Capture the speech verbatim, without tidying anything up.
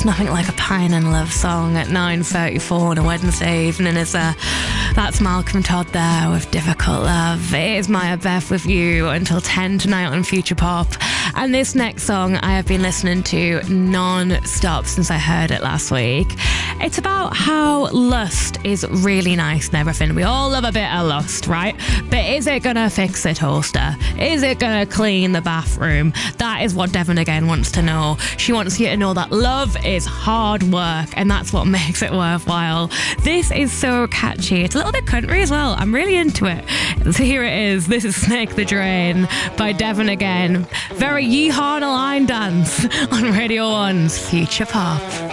It's nothing like a Pine and Love song at nine thirty-four on a Wednesday evening, is there? That's Malcolm Todd there with Difficult Love. It is Maya Beth with you until ten tonight on Future Pop. And this next song I have been listening to non-stop since I heard it last week. It's about how lust is really nice and everything. We all love a bit of lust, right? But is it going to fix it, Holster? Is it going to clean the bathroom? That is what Devon again wants to know. She wants you to know that love is hard work, and that's what makes it worthwhile. This is so catchy. It's a little bit country as well. I'm really into it. So here it is. This is Snake the Drain by Devon again. Very yeehaw on a line dance on Radio one's Future Pop.